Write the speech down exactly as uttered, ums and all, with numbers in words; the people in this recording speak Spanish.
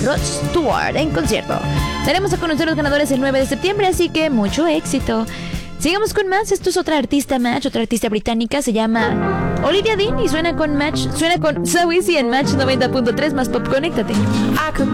Rod Stewart en concierto. Daremos a conocer los ganadores el nueve de septiembre, así que mucho éxito. Sigamos con más. Esto es otra artista Match, otra artista británica. Se llama Olivia Dean y suena con Match, suena con Zoe en Match noventa punto tres más Pop. Conéctate. I could